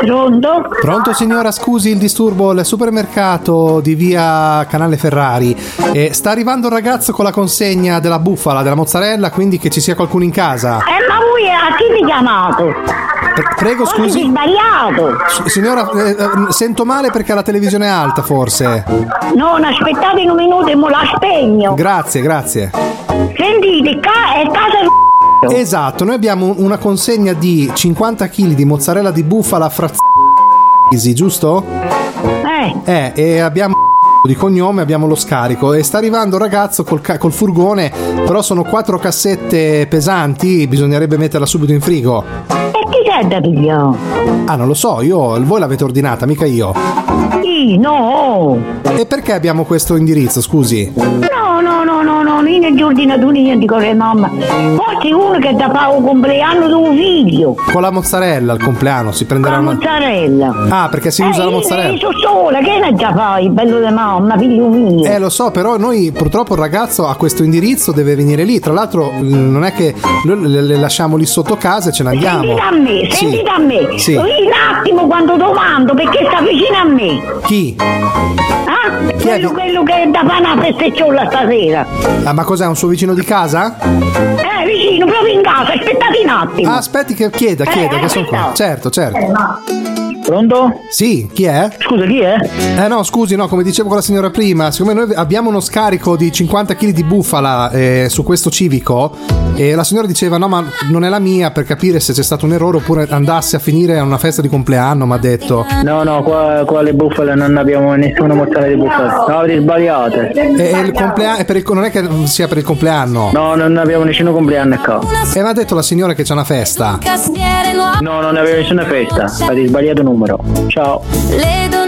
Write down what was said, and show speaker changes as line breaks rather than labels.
Pronto?
Pronto signora, scusi il disturbo, il supermercato di via Canale Ferrari. Sta arrivando un ragazzo con la consegna della bufala, della mozzarella, quindi che ci sia qualcuno in casa.
Ma voi a chi ti chiamato?
Prego, scusi.
Hai sbagliato.
Signora, sento male perché la televisione è alta, forse.
No, aspettate un minuto e mo la spegno.
Grazie.
Sentite, è casa
Esatto, noi abbiamo una consegna di 50 kg di mozzarella di bufala giusto? E abbiamo di cognome, abbiamo lo scarico e sta arrivando un ragazzo col furgone, però sono 4 cassette pesanti, bisognerebbe metterla subito in frigo.
E chi c'è da pigliare?
Ah, non lo so, voi l'avete ordinata, mica io.
Sì, no.
E perché abbiamo questo indirizzo, scusi?
No, io non ti ho ordinato niente con le mamma. Forse uno che da fa un compleanno di un figlio.
Con la mozzarella al compleanno si prenderà
la mozzarella.
Ah, perché si usa la mozzarella.
Io sono sola, che ne già fai, bello di mamma, figlio mio.
Lo so, però noi purtroppo il ragazzo ha questo indirizzo, deve venire lì. Tra l'altro non è che le lasciamo lì sotto casa e ce ne andiamo.
Sentite a me.
Sì.
Un attimo quando domando perché sta vicino a me.
Chi?
Quello che è da fare una festecciola stasera.
Ah, ma cos'è, un suo vicino di casa?
Vicino, proprio in casa, aspettate un attimo.
Aspetti che chieda, che sono qua. Certo.
Pronto?
Sì, chi è?
Scusa, chi è?
No, scusi, no, come dicevo con la signora prima, siccome noi abbiamo uno scarico di 50 kg di bufala su questo civico e la signora diceva no, ma non è la mia, per capire se c'è stato un errore oppure andasse a finire a una festa di compleanno, mi ha detto.
No, qua le bufale non abbiamo nessuna mozzarella di bufala. No, avete sbagliato.
E il compleanno non è che sia per il compleanno?
No, non abbiamo nessun compleanno qua.
E mi ha detto la signora che c'è una festa.
No, non abbiamo nessuna festa. Avete sbagliato numero. Ciao.